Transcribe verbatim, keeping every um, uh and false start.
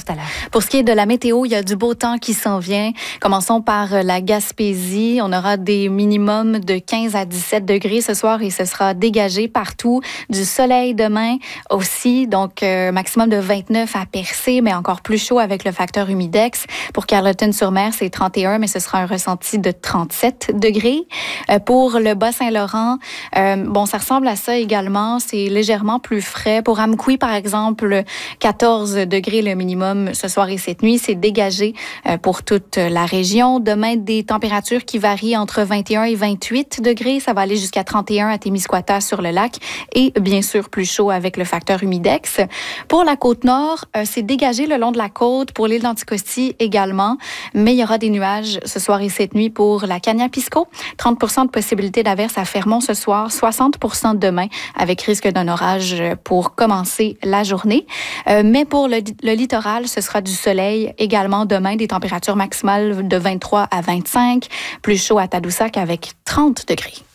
tout à l'heure. Pour ce qui est de la météo, il y a du beau temps qui s'en vient. Commençons par la Gaspésie. On aura des minimums de quinze à dix-sept degrés ce soir et ce sera dégagé partout. Du soleil demain aussi, donc euh, maximum de vingt-neuf à Percé, mais encore plus chaud avec le facteur humidex. Pour Carleton-sur-Mer, c'est trente et un, mais ce sera un ressenti de trente-sept degrés. Euh, pour le Bas-Saint-Laurent, euh, bon, ça ressemble à ça également. C'est légèrement plus frais. Pour Amqui, par exemple, quatorze degrés le minimum ce soir et cette nuit. C'est dégagé euh, pour toute la région. Demain, des températures qui varient entre vingt et un et vingt-huit degrés. Ça va aller jusqu'à trente et un à Témiscouata sur le lac et bien sûr plus chaud avec le facteur humidex. Pour la Côte-Nord, euh, c'est dégagé le long de la côte. Pour l'île d'Anticosti également, mais il y aura des nuages ce soir et cette nuit pour la Cagna-Pisco. trente pour cent de possibilité d'averse à Fermont ce soir, soixante pour cent demain avec risque d'un orage pour commencer la journée. Euh, mais pour le, le littoral, ce sera du soleil également demain, des températures maximales de vingt-trois à vingt-cinq, plus chaud à Tadoussac avec trente degrés.